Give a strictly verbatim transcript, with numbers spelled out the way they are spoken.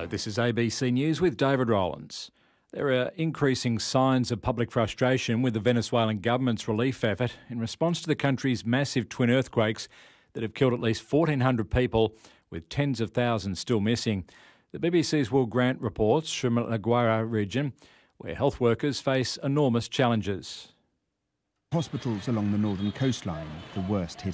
Hello, this is A B C News with David Rowlands. There are increasing signs of public frustration with the Venezuelan government's relief effort in response to the country's massive twin earthquakes that have killed at least fourteen hundred people, with tens of thousands still missing. The B B C's Will Grant reports from La Guaira region, where health workers face enormous challenges. Hospitals along the northern coastline, the worst hit